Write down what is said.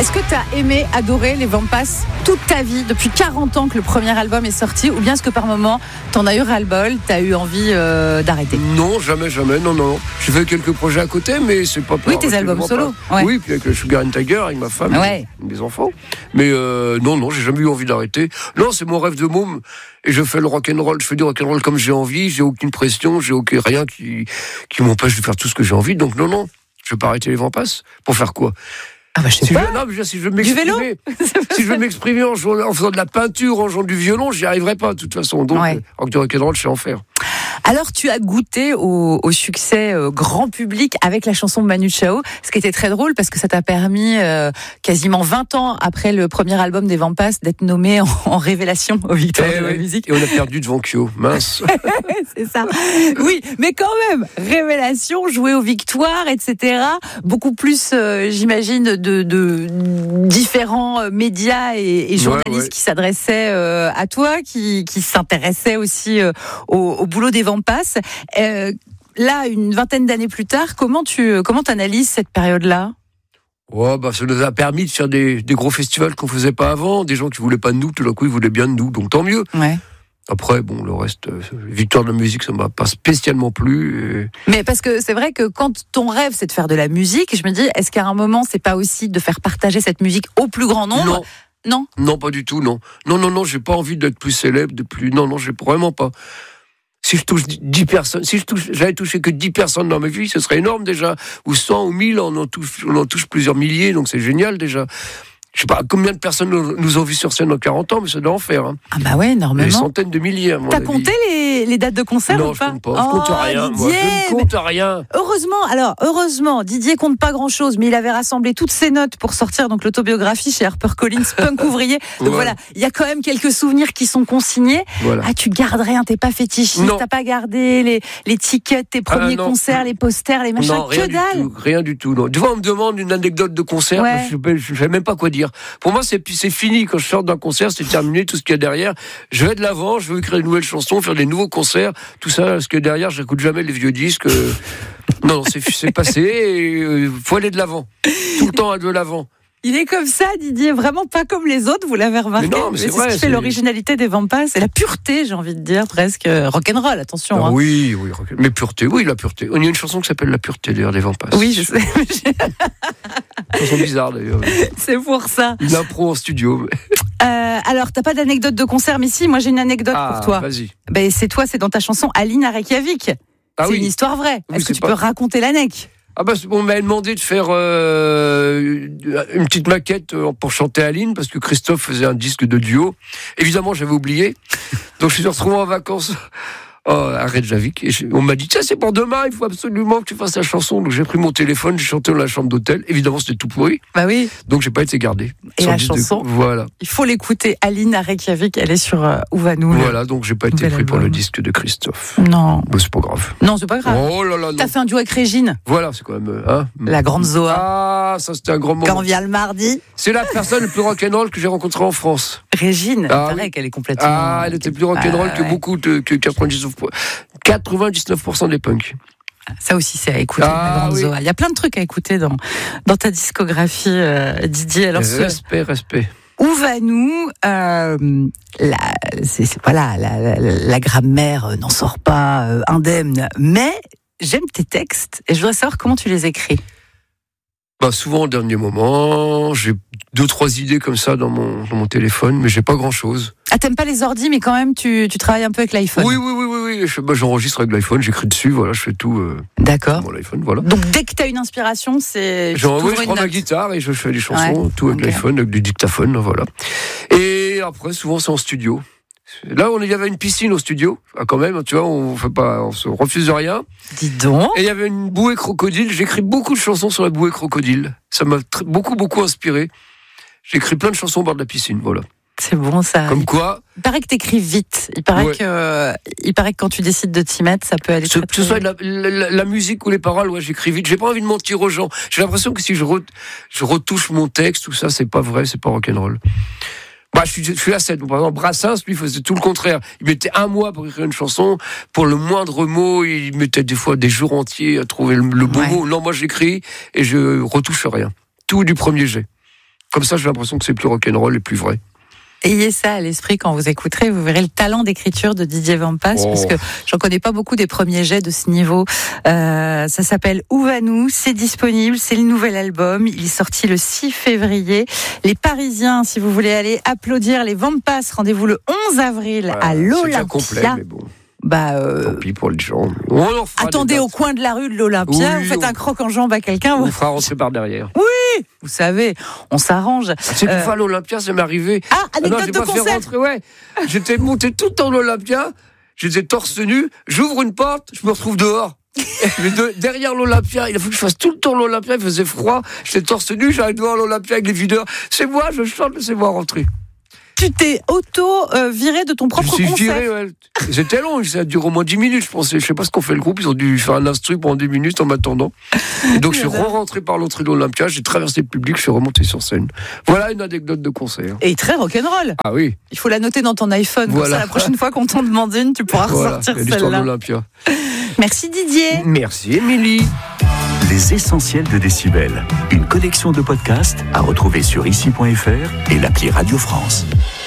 Est-ce que tu as aimé, adoré les Vampas toute ta vie, depuis 40 ans que le premier album est sorti, ou bien est-ce que par moment, t'en as eu ras-le-bol, t'as eu envie d'arrêter? Non, jamais, non. J'ai fait quelques projets à côté, mais c'est pas... Oui, tes albums solo. Ouais. Oui, puis avec le Sugar and Tiger, avec ma femme, et mes enfants. Mais non, j'ai jamais eu envie d'arrêter. Non, c'est mon rêve de môme, et je fais le rock'n'roll, je fais du rock'n'roll comme j'ai envie, j'ai aucune pression, j'ai rien qui m'empêche de faire tout ce que j'ai envie, donc non, je vais pas arrêter les Vampas. Pour faire quoi? Ah bah je sais pas. Si je veux m'exprimer, si je veux m'exprimer en faisant de la peinture, en jouant du violon, j'y arriverai pas de toute façon. Donc, du rock'n'roll, je sais en faire. Alors, tu as goûté au succès grand public avec la chanson de Manu Chao, ce qui était très drôle parce que ça t'a permis, quasiment 20 ans après le premier album des Vampas, d'être nommé en révélation aux Victoires de la musique. Et on a perdu devant Kyo, mince. C'est ça. Oui, mais quand même, révélation, jouer aux Victoires, etc. Beaucoup plus, j'imagine, de différents médias et journalistes qui s'adressaient à toi, qui s'intéressaient aussi au boulot des Vampas. Là, une vingtaine d'années plus tard, comment t'analyses cette période-là? Ça nous a permis de faire des gros festivals qu'on faisait pas avant, des gens qui voulaient pas de nous, tout d'un coup ils voulaient bien de nous, donc tant mieux. Ouais. Après, le reste, Victoire de la musique, ça m'a pas spécialement plu. Mais parce que c'est vrai que quand ton rêve, c'est de faire de la musique, je me dis, est-ce qu'à un moment, c'est pas aussi de faire partager cette musique au plus grand nombre? Non, pas du tout, non. Non, j'ai pas envie d'être plus célèbre, Non, j'ai vraiment pas. Si je touche 10 personnes, j'avais touché que 10 personnes dans ma vie, ce serait énorme déjà. Ou 100 ou 1000, on en touche plusieurs milliers, donc c'est génial déjà. Je sais pas combien de personnes nous ont vu sur scène en 40 ans, mais ça doit en faire. Hein. Ah bah ouais, énormément. Des centaines de milliers, à mon avis. T'as compté les dates de concert ou pas? Non, je compte pas. Je compte rien. Didier, moi, je ne compte rien. Heureusement, Didier compte pas grand-chose, mais il avait rassemblé toutes ses notes pour sortir donc l'autobiographie chez HarperCollins, Punk ouvrier. Donc voilà, il y a quand même quelques souvenirs qui sont consignés. Voilà. Ah, tu gardes rien, t'es pas fétichiste, t'as pas gardé les tickets, tes premiers concerts, les posters, les machins, que dalle. Rien du tout. Non. Tu vois, on me demande une anecdote de concert, je sais même pas quoi dire. Pour moi, c'est fini. Quand je sors d'un concert, c'est terminé. Tout ce qu'il y a derrière, je vais de l'avant. Je veux écrire de nouvelles chansons, faire des nouveaux concerts. Tout ça, ce qu'il y a derrière, j'écoute jamais les vieux disques. Non, c'est passé. Faut aller de l'avant. Tout le temps de l'avant. Il est comme ça, Didier, vraiment pas comme les autres, vous l'avez remarqué. Mais c'est vrai, ce qui fait l'originalité des Vampas, c'est la pureté, j'ai envie de dire, presque rock'n'roll, attention. Oui, mais pureté, la pureté. Il y a une chanson qui s'appelle La pureté, d'ailleurs, des Vampas. Oui, je sais. Chanson bizarre, d'ailleurs. C'est pour ça. Une impro en studio. Alors, t'as pas d'anecdote de concert, mais si, moi j'ai une anecdote pour toi. Vas-y. C'est dans ta chanson Aline à Reykjavik. C'est une histoire vraie. Est-ce que tu peux raconter l'anecdote? On m'avait demandé de faire une petite maquette pour chanter Aline, parce que Christophe faisait un disque de duo. Évidemment, j'avais oublié. Donc je suis retrouvé en vacances à Reykjavik. Et on m'a dit, tiens, c'est pour demain, il faut absolument que tu fasses la chanson. Donc j'ai pris mon téléphone, j'ai chanté dans la chambre d'hôtel. Évidemment, c'était tout pourri. Bah oui. Donc j'ai pas été gardé. Et la chanson, voilà. Il faut l'écouter. Aline à Reykjavik, elle est sur Ouvanou. Voilà, donc j'ai pas été pris pour le disque de Christophe. Non. Mais c'est pas grave. Non, c'est pas grave. Oh là là, non. T'as fait un duo avec Régine. Voilà, c'est quand même... la grande Zoa. Ah, ça c'était un grand moment. Quand vient le mardi. C'est la personne le plus rock'n'roll que j'ai rencontrée en France. Régine, c'est vrai qu'elle est complètement... elle était plus rock'n'roll que beaucoup, que 99% des punks. Ça aussi, c'est à écouter, la grande Zoa. Il y a plein de trucs à écouter dans ta discographie, Didier. Alors, respect. Ouvanou, la grammaire n'en sort pas indemne, mais j'aime tes textes et je voudrais savoir comment tu les écris. Souvent au dernier moment, j'ai 2-3 idées comme ça dans mon téléphone, mais j'ai pas grand-chose. Ah, t'aimes pas les ordis, mais quand même tu travailles un peu avec l'iPhone. Oui. J'enregistre avec l'iPhone, j'écris dessus, voilà, je fais tout. D'accord. Sur mon iPhone, voilà. Donc dès que t'as une inspiration, je prends ma guitare et je fais des chansons, tout avec l'iPhone, avec du dictaphone, voilà. Et après, souvent c'est en studio. Là, il y avait une piscine au studio, quand même, tu vois, on se refuse de rien. Dis donc. Et il y avait une bouée crocodile. J'écris beaucoup de chansons sur la bouée crocodile. Ça m'a beaucoup inspiré. J'écris plein de chansons au bord de la piscine, voilà. C'est bon ça. Comme quoi. Il paraît que t'écris vite. Il paraît que quand tu décides de t'y mettre, ça peut aller très, très que ce soit la musique ou les paroles, j'écris vite. J'ai pas envie de mentir aux gens. J'ai l'impression que si je retouche mon texte, tout ça, c'est pas vrai, c'est pas rock'n'roll. Je suis à 7. Par exemple, Brassens, lui, faisait tout le contraire. Il mettait 1 mois pour écrire une chanson. Pour le moindre mot, il mettait des fois des jours entiers à trouver le bon mot. Non, moi, j'écris et je retouche rien. Tout du premier jet. Comme ça, j'ai l'impression que c'est plus rock'n'roll et plus vrai. Ayez ça à l'esprit quand vous écouterez, vous verrez le talent d'écriture de Didier Vampas, parce que j'en connais pas beaucoup des premiers jets de ce niveau. Ça s'appelle Où va nous, c'est disponible, c'est le nouvel album, il est sorti le 6 février. Les Parisiens, si vous voulez aller applaudir les Vampas, rendez-vous le 11 avril à l'Olympia. C'est complet, mais bon. Tant pis pour les gens. Attendez au coin de la rue de l'Olympia, vous faites un croc en jambe à quelqu'un. On fera rentrer par derrière. Oui, vous savez, on s'arrange. C'est une fois à l'Olympia, ça m'est arrivé. Anecdote de concert. J'étais monté tout le temps à l'Olympia, j'étais torse nu, j'ouvre une porte, je me retrouve dehors. Derrière l'Olympia, il a fallu que je fasse tout le temps l'Olympia, il faisait froid, j'étais torse nu, j'arrive devant l'Olympia avec les videurs. C'est moi, je chante, c'est moi rentrer. Tu t'es auto-viré de ton propre concert. Je suis viré, ouais. C'était long, ça a duré au moins 10 minutes, je pensais. Je sais pas ce qu'on fait le groupe, ils ont dû faire un instru pendant 10 minutes en m'attendant. Et donc je suis rentré par l'entrée de l'Olympia, j'ai traversé le public, je suis remonté sur scène. Voilà une anecdote de concert. Et très rock'n'roll. Ah oui. Il faut la noter dans ton iPhone, voilà. Comme ça la prochaine fois qu'on t'en demande une, tu pourras ressortir celle-là. L'histoire de l'Olympia. Merci Didier. Merci Émilie. Les essentiels de Décibel, une collection de podcasts à retrouver sur ici.fr et l'appli Radio France.